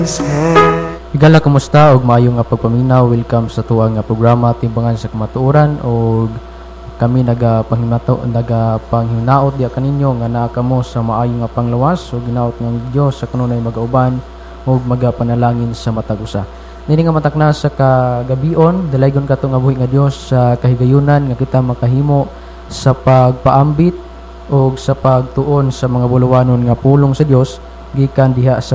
Higala, kumusta og maayo nga pagpaminaw. Welcome sa tuwang nga programa Timbangan sa Kamatuoran, og kami nagapanghimaot diya kaninyo nga naa kamo sa maayo nga panglawas o ginaot nga Dios sa kanunay magauban og magapanalangin sa matag usa. Nini nga matakna sa kagabion, dalaygon kato nga buhi nga Dios sa kahigayunan nga kita makahimo sa pagpaambit og sa pagtuon sa mga buluwanon nga pulong sa Dios gikan diha sa